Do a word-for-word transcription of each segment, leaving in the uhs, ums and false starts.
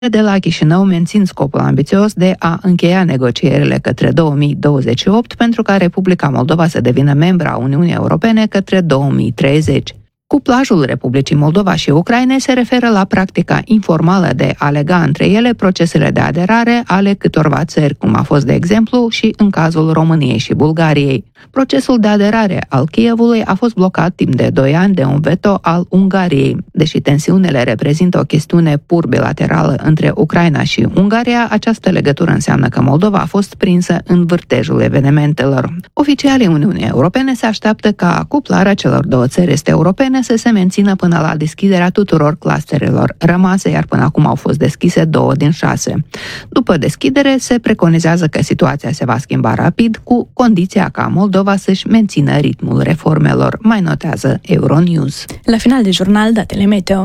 de la Chișinău mențin scopul ambițios de a încheia negocierile către două mii douăzeci și opt pentru ca Republica Moldova să devină membra a Uniunii Europene către două mii treizeci. Cuplajul Republicii Moldova și Ucraina se referă la practica informală de a lega între ele procesele de aderare ale câtorva țări, cum a fost de exemplu și în cazul României și Bulgariei. Procesul de aderare al Kievului a fost blocat timp de doi ani de un veto al Ungariei. Deși tensiunile reprezintă o chestiune pur bilaterală între Ucraina și Ungaria, această legătură înseamnă că Moldova a fost prinsă în vârtejul evenimentelor. Oficialii Uniunii Europene se așteaptă ca cuplarea celor două țări este europene să se mențină până la deschiderea tuturor clusterelor rămase, iar până acum au fost deschise două din șase. După deschidere, se preconizează că situația se va schimba rapid, cu condiția ca Moldova să-și mențină ritmul reformelor, mai notează Euronews. La final de jurnal, datele meteo.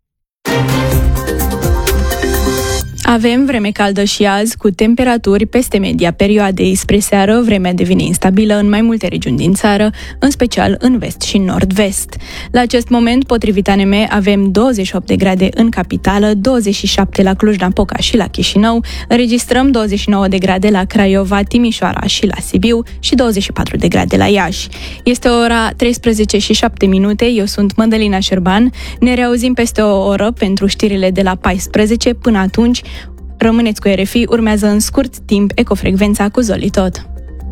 Avem vreme caldă și azi, cu temperaturi peste media perioadei. Spre seară, vremea devine instabilă în mai multe regiuni din țară, în special în vest și nord-vest. La acest moment, potrivit A N M, avem douăzeci și opt de grade în capitală, douăzeci și șapte la Cluj-Napoca și la Chișinău, înregistrăm douăzeci și nouă de grade la Craiova, Timișoara și la Sibiu și douăzeci și patru de grade la Iași. Este ora treisprezece și șapte minute, eu sunt Mădălina Șerban, ne reauzim peste o oră pentru știrile de la paisprezece. Până atunci, rămâneți cu R F I, urmează în scurt timp Ecofrecvența cu Zoli Tot.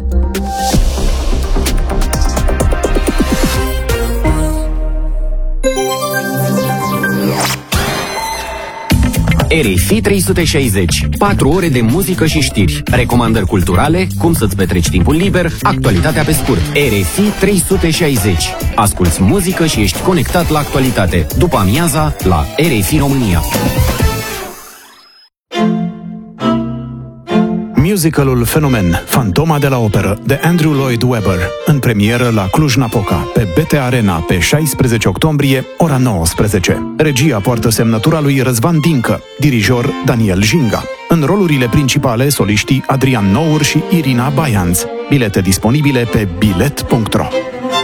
R F I trei sute șaizeci. patru ore de muzică și știri. Recomandări culturale, cum să-ți petreci timpul liber, actualitatea pe scurt. R F I trei sute șaizeci. Asculți muzică și ești conectat la actualitate. După amiaza, la R F I România. Musicalul Fenomen, Fantoma de la Operă, de Andrew Lloyd Webber, în premieră la Cluj-Napoca, pe B T Arena, pe șaisprezece octombrie, ora nouăsprezece. Regia poartă semnătura lui Răzvan Dincă, dirijor Daniel Jinga. În rolurile principale, soliștii Adrian Nour și Irina Baianț. Bilete disponibile pe bilet punct ro.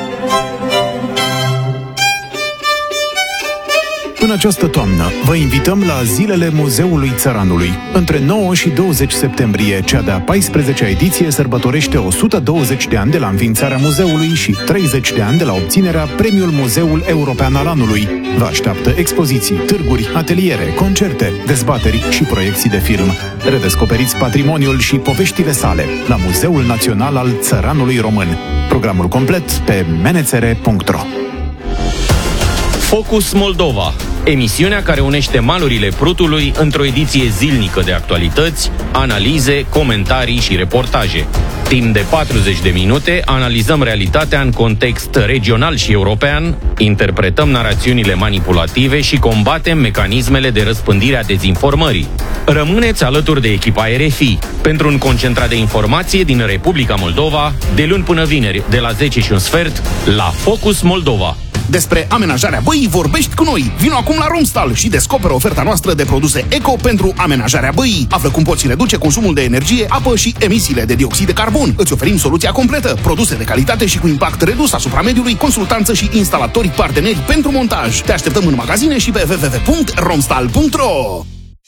În această toamnă, vă invităm la Zilele Muzeului Țăranului. Între nouă și douăzeci septembrie, cea de-a paisprezecea ediție sărbătorește o sută douăzeci de ani de la înființarea muzeului și treizeci de ani de la obținerea Premiul Muzeul European al Anului. Vă așteaptă expoziții, târguri, ateliere, concerte, dezbateri și proiecții de film. Redescoperiți patrimoniul și poveștile sale la Muzeul Național al Țăranului Român. Programul complet pe menețere punct ro. Focus Moldova, emisiunea care unește malurile Prutului într-o ediție zilnică de actualități, analize, comentarii și reportaje. Timp de patruzeci de minute analizăm realitatea în context regional și european, interpretăm narațiunile manipulative și combatem mecanismele de răspândire a dezinformării. Rămâneți alături de echipa R F I pentru un concentrat de informație din Republica Moldova, de luni până vineri, de la zece și un sfert, la Focus Moldova. Despre amenajarea băii vorbești cu noi. Vino acum la Romstal și descoperă oferta noastră de produse eco pentru amenajarea băii. Află cum poți reduce consumul de energie, apă și emisiile de dioxid de carbon. Îți oferim soluția completă, produse de calitate și cu impact redus asupra mediului, consultanță și instalatori parteneri pentru montaj. Te așteptăm în magazine și pe w w w punct romstal punct ro.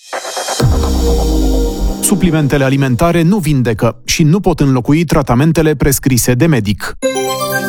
Suplimentele alimentare nu vindecă și nu pot înlocui tratamentele prescrise de medic.